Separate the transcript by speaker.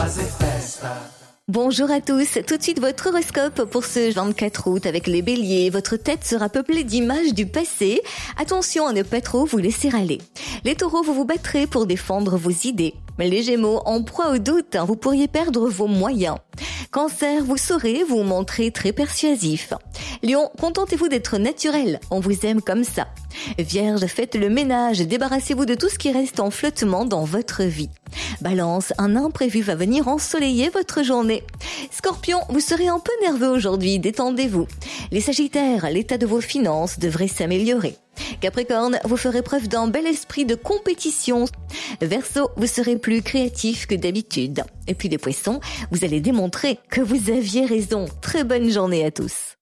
Speaker 1: Bonjour à tous, tout de suite votre horoscope pour ce 24 août avec les béliers. Votre tête sera peuplée d'images du passé. Attention à ne pas trop vous laisser aller. Les taureaux, vous vous battrez pour défendre vos idées. Les gémeaux, en proie au doute, vous pourriez perdre vos moyens. Cancer, vous saurez vous montrer très persuasif. Lion, contentez-vous d'être naturel, on vous aime comme ça. Vierge, faites le ménage, débarrassez-vous de tout ce qui reste en flottement dans votre vie. Balance, un imprévu va venir ensoleiller votre journée. Scorpion, vous serez un peu nerveux aujourd'hui, détendez-vous. Les Sagittaires, l'état de vos finances devrait s'améliorer. Capricorne, vous ferez preuve d'un bel esprit de compétition. Verseau, vous serez plus créatif que d'habitude. Et puis les Poissons, vous allez démontrer que vous aviez raison. Très bonne journée à tous.